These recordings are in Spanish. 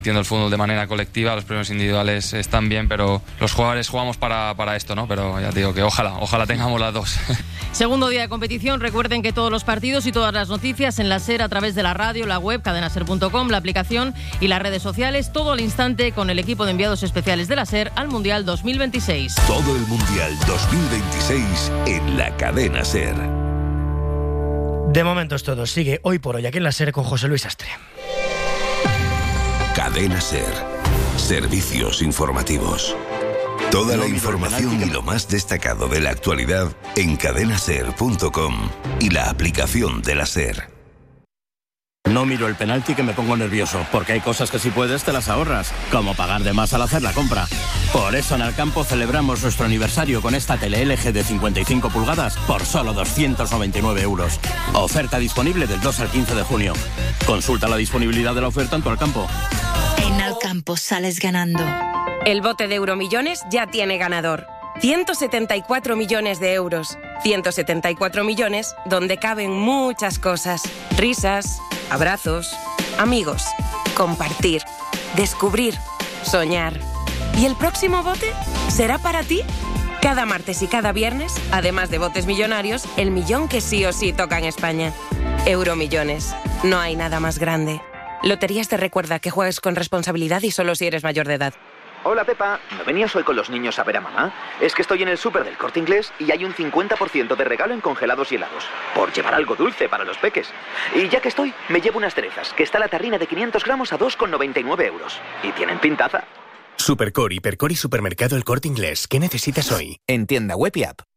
Entiendo el fútbol de manera colectiva, los premios individuales están bien, pero los jugadores jugamos para esto, ¿no? Pero ya te digo que ojalá tengamos las dos. Segundo día de competición. Recuerden que todos los partidos y todas las noticias en la SER a través de la radio, la web, cadenaser.com, la aplicación y las redes sociales. Todo al instante con el equipo de enviados especiales de la SER al Mundial 2026. Todo el Mundial 2026 en la cadena SER. De momento es todo. Sigue Hoy por Hoy aquí en la SER con José Luis Astre. Cadena SER. Servicios informativos. Toda la información y lo más destacado de la actualidad en cadenaser.com y la aplicación de la SER. No miro el penalti que me pongo nervioso, porque hay cosas que si puedes te las ahorras, como pagar de más al hacer la compra. Por eso en Alcampo celebramos nuestro aniversario con esta tele LG de 55 pulgadas por solo 299 €. Oferta disponible del 2 al 15 de junio. Consulta la disponibilidad de la oferta en tu Alcampo. En Alcampo sales ganando. El bote de Euromillones ya tiene ganador. 174 millones de euros. 174 millones donde caben muchas cosas. Risas, abrazos, amigos, compartir, descubrir, soñar. ¿Y el próximo bote será para ti? Cada martes y cada viernes, además de botes millonarios, el millón que sí o sí toca en España. Euromillones. No hay nada más grande. Loterías te recuerda que juegues con responsabilidad y solo si eres mayor de edad. Hola Pepa, ¿no venías hoy con los niños a ver a mamá? Es que estoy en el súper del Corte Inglés y hay un 50% de regalo en congelados y helados. Por llevar algo dulce para los peques. Y ya que estoy, me llevo unas cerezas, que está la tarrina de 500 gramos a 2,99 €. Y tienen pintaza. Supercore, Hipercore y Supermercado El Corte Inglés. ¿Qué necesitas hoy? En tienda web y app.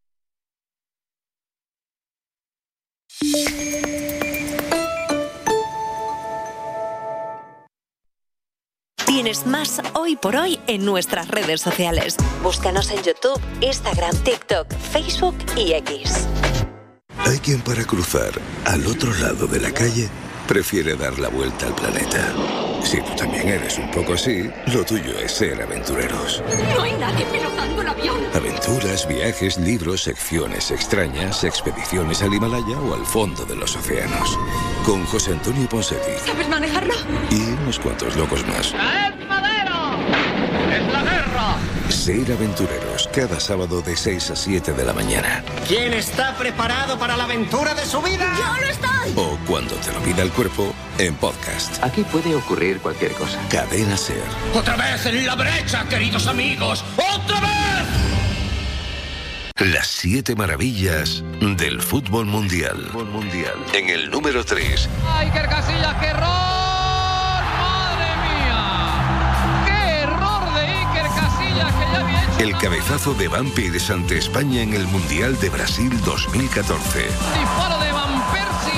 Tienes más Hoy por Hoy en nuestras redes sociales. Búscanos en YouTube, Instagram, TikTok, Facebook y X. Hay quien para cruzar al otro lado de la calle prefiere dar la vuelta al planeta. Si tú también eres un poco así, lo tuyo es ser aventureros. No hay nadie pilotando el avión. Aventuras, viajes, libros, secciones extrañas, expediciones al Himalaya o al fondo de los océanos. Con José Antonio Ponseti. ¿Sabes manejarlo? Y unos cuantos locos más. ¡Traed madera! ¡Es la guerra! Ser aventureros cada sábado de 6 a 7 de la mañana. ¿Quién está preparado para la aventura de su vida? ¡Yo lo estoy! O cuando te lo pida el cuerpo, en podcast. Aquí puede ocurrir cualquier cosa. Cadena SER. ¡Otra vez en la brecha, queridos amigos! ¡Otra vez! Las 7 maravillas del fútbol mundial. En el número 3. ¡Iker Casillas, qué error! ¡Madre mía! ¡Qué error de Iker Casillas que ya había hecho! El cabezazo de Van Persie ante España en el Mundial de Brasil 2014. ¡Disparo de Van Persie!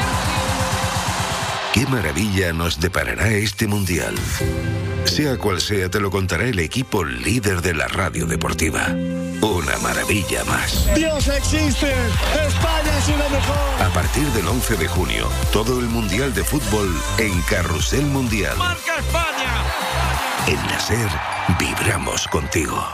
¿Qué maravilla nos deparará este Mundial? Sea cual sea, te lo contará el equipo líder de la radio deportiva. Una maravilla más. ¡Dios existe! ¡España es lo mejor! A partir del 11 de junio, todo el Mundial de Fútbol en Carrusel Mundial. ¡Marca España! En la SER, vibramos contigo.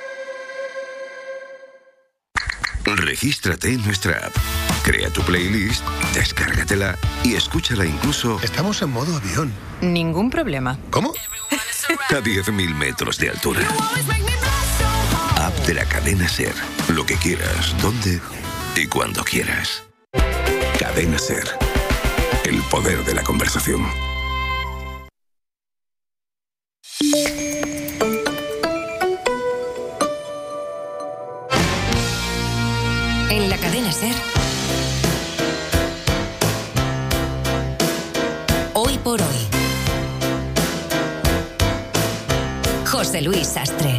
Regístrate en nuestra app. Crea tu playlist, descárgatela y escúchala incluso... Estamos en modo avión. Ningún problema. ¿Cómo? A 10.000 metros de altura. App de la cadena SER. Lo que quieras, donde y cuando quieras. Cadena SER. El poder de la conversación. En la cadena SER. Hoy por Hoy. José Luis Astre.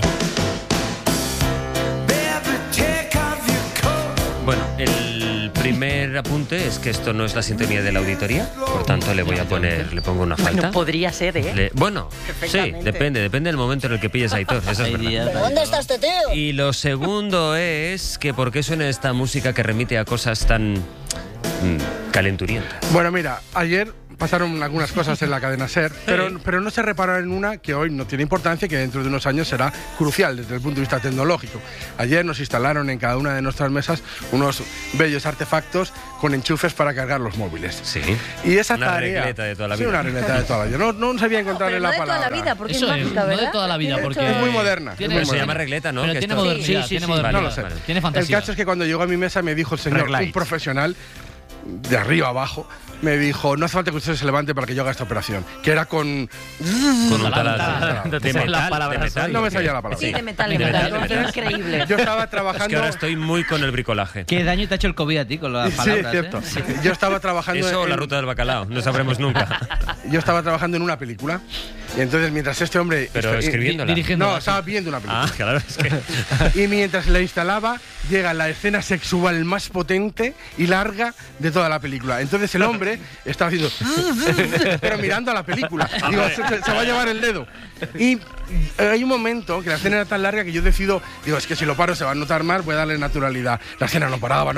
Bueno, el primer apunte es que esto no es la sintonía de la auditoría, por tanto le pongo una falta. Bueno, podría ser, ¿eh? Bueno, sí, depende del momento en el que pilles a Aitor, eso es verdad. ¿Dónde está este tío? Y lo segundo es que ¿por qué suena esta música que remite a cosas tan calenturientas? Bueno, mira, ayer pasaron algunas cosas en la cadena SER, pero no se reparó en una que hoy no tiene importancia y que dentro de unos años será crucial desde el punto de vista tecnológico. Ayer nos instalaron en cada una de nuestras mesas unos bellos artefactos con enchufes para cargar los móviles. Sí. Y esa una tarea... regleta de toda la vida. Sí, una regleta de toda la vida. No sabía encontrarle la palabra. No de toda la vida, porque Eso es mágica, ¿verdad? no de toda la vida, porque... Es muy moderna. Pero se llama regleta, ¿no? Pero Que tiene esto- modernidad, tiene modernidad. No lo sé. Tiene fantasía. El caso es que cuando llegó a mi mesa me dijo el señor, un profesional, de arriba abajo, me dijo, no hace falta que usted se levante para que yo haga esta operación, que era con un taladro. De metal. No me salía la palabra. Sí, de metal. Increíble. Yo estaba trabajando... Es que ahora estoy muy con el bricolaje. ¿Qué daño te ha hecho el COVID a ti con las palabras? Sí, es cierto. Sí. Yo estaba trabajando... Eso o la ruta del bacalao, no sabremos nunca. Yo estaba trabajando en una película y entonces mientras este hombre... Pero escribiéndola. No, estaba viendo una película. Ah, claro, es que... Y mientras la instalaba, llega la escena sexual más potente y larga de toda la película. Entonces el hombre estaba haciendo... pero mirando a la película. Digo, se va a llevar el dedo. Y hay un momento que la escena era tan larga que yo decido, digo, es que si lo paro se va a notar mal, voy a darle naturalidad. La escena no paraba.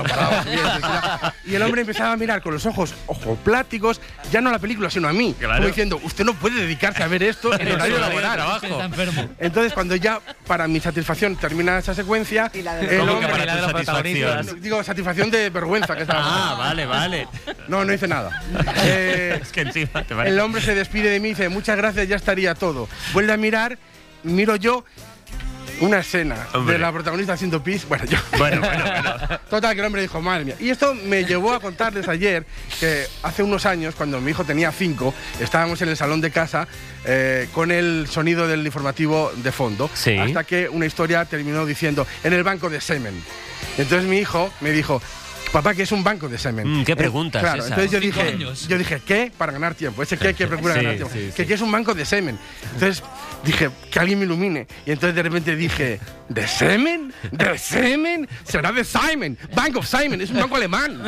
Y el hombre empezaba a mirar con los ojos ojopláticos, ya no a la película, sino a mí. Claro. Como diciendo, usted no puede dedicarse a ver esto en horario laboral. Está enfermo. Entonces, cuando ya, para mi satisfacción, termina esa secuencia, ¿Cómo que para tu satisfacción? Digo, satisfacción de vergüenza que estaba. Ah, vale. No hice nada. Es que encima te parece. El hombre se despide de mí y dice, muchas gracias, ya estaría todo. Vuelve a mirar, miro yo una escena de la protagonista haciendo pis. Bueno. Total, que el hombre dijo, madre mía. Y esto me llevó a contarles ayer que hace unos años, cuando mi hijo tenía 5, estábamos en el salón de casa con el sonido del informativo de fondo, hasta que una historia terminó diciendo, en el banco de semen. Entonces mi hijo me dijo, papá, que es un banco de semen. ¿Qué preguntas? Claro, esa? entonces yo dije, ¿qué? Para ganar tiempo. Ese qué que procura ganar tiempo. Que es un banco de semen. Entonces dije, que alguien me ilumine. Y entonces de repente dije, ¿de semen? ¿De semen? Será de Simon. Bank of Simon. Es un banco alemán.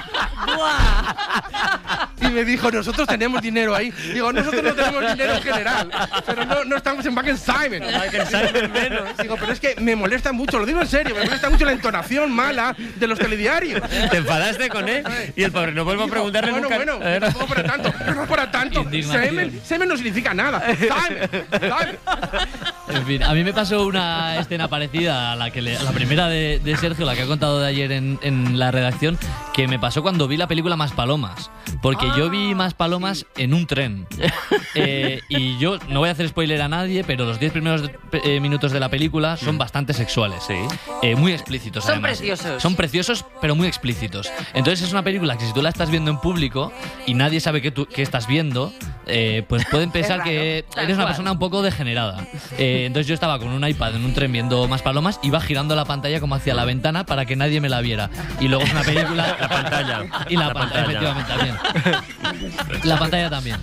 Y me dijo, nosotros tenemos dinero ahí. Digo, nosotros no tenemos dinero en general. Pero no estamos en Bank of Simon. Digo, pero es que me molesta mucho, lo digo en serio, me molesta mucho la entonación mala de los telediarios. ¿Te enfadaste con él? Y el pobre no vuelvo a preguntarle nunca. Bueno, tampoco para tanto. No es para tanto. Semen no significa nada. Simon. En fin, a mí me pasó una escena parecida a la primera de Sergio, la que ha contado de ayer en la redacción, que me pasó cuando vi la película Maspalomas. Porque yo vi Maspalomas en un tren. Y yo no voy a hacer spoiler a nadie, pero los 10 primeros minutos de la película son bastante sexuales. Muy explícitos, además. Son preciosos, pero muy explícitos. Entonces es una película que si tú la estás viendo en público y nadie sabe qué estás viendo, pues pueden pensar que eres una persona un poco degenerada. Entonces yo estaba con un iPad en un tren viendo Maspalomas, iba girando la pantalla como hacia la ventana para que nadie me la viera. Y luego es una película... La pantalla. Y la pantalla, efectivamente, también. La pantalla también.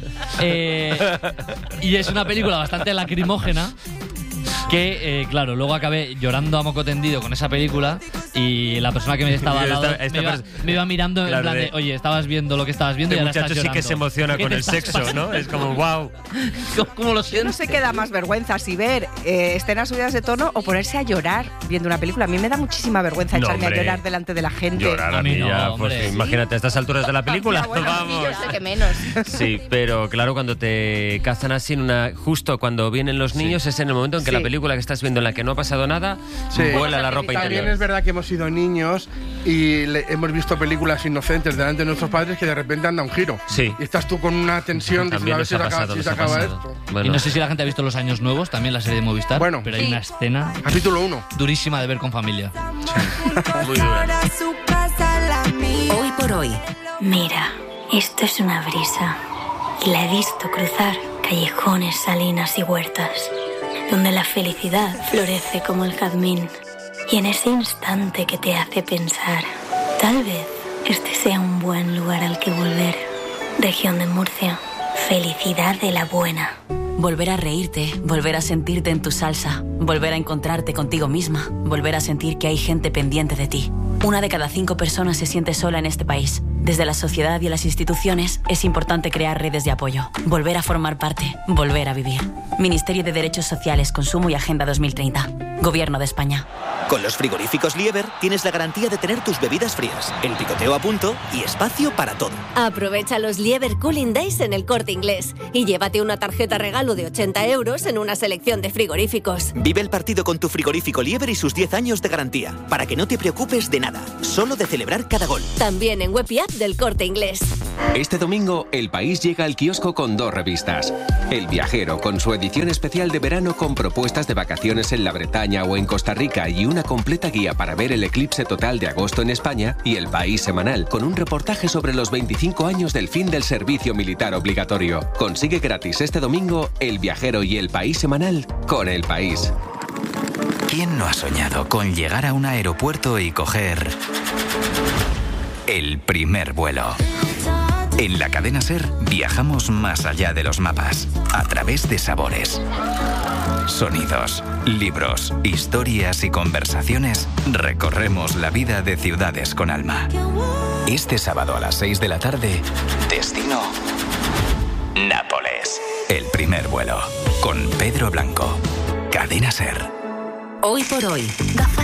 Y es una película bastante lacrimógena que, claro, luego acabé llorando a moco tendido con esa película y la persona que me estaba al lado me iba mirando en plan de, oye, estabas viendo lo que estabas viendo y ahora estás llorando. Este muchacho sí que se emociona con el sexo, ¿no? Es como, wow. ¿Cómo lo siento? No sé qué da más vergüenza, si ver escenas subidas de tono o ponerse a llorar viendo una película. A mí me da muchísima vergüenza echarme a llorar delante de la gente. Llorar a mí ya, pues imagínate, a estas alturas de la película. Bueno, vamos. yo sé que menos. Sí, pero claro, cuando te cazan así justo cuando vienen los niños, es en el momento en que la película que estás viendo en la que no ha pasado nada, vuela la ropa interior. También es verdad que hemos sido niños y hemos visto películas inocentes delante de nuestros padres que de repente anda un giro. Sí. Y estás tú con una tensión de a ver si se acaba esto. Bueno. Y no sé si la gente ha visto Los Años Nuevos, también la serie de Movistar. Bueno, pero hay una escena. Capítulo 1. Durísima de ver con familia. Muy dura. Hoy por hoy. Mira, esto es una brisa. Y la he visto cruzar callejones, salinas y huertas, donde la felicidad florece como el jazmín. Y en ese instante que te hace pensar, tal vez este sea un buen lugar al que volver. Región de Murcia. Felicidad de la buena. Volver a reírte, volver a sentirte en tu salsa, volver a encontrarte contigo misma, volver a sentir que hay gente pendiente de ti. 1 de cada 5 personas se siente sola en este país. Desde la sociedad y las instituciones es importante crear redes de apoyo, volver a formar parte, volver a vivir. Ministerio de Derechos Sociales, Consumo y Agenda 2030. Gobierno de España. Con los frigoríficos Lieber tienes la garantía de tener tus bebidas frías, el picoteo a punto y espacio para todo. Aprovecha los Lieber Cooling Days en El Corte Inglés y llévate una tarjeta regalo de 80 € en una selección de frigoríficos. Vive el partido con tu frigorífico Lieber y sus 10 años de garantía, para que no te preocupes de nada, solo de celebrar cada gol. También en web y app del Corte Inglés. Este domingo, El País llega al kiosco con 2 revistas. El Viajero, con su edición especial de verano con propuestas de vacaciones en la Bretaña o en Costa Rica y una completa guía para ver el eclipse total de agosto en España, y El País semanal, con un reportaje sobre los 25 años del fin del servicio militar obligatorio. Consigue gratis este domingo El Viajero y El País semanal con El País. ¿Quién no ha soñado con llegar a un aeropuerto y coger el primer vuelo? En la cadena SER viajamos más allá de los mapas, a través de sabores, sonidos, libros, historias y conversaciones. Recorremos la vida de ciudades con alma. Este sábado a las 6 de la tarde, destino Nápoles. El primer vuelo, con Pedro Blanco. Cadena SER. Hoy por hoy.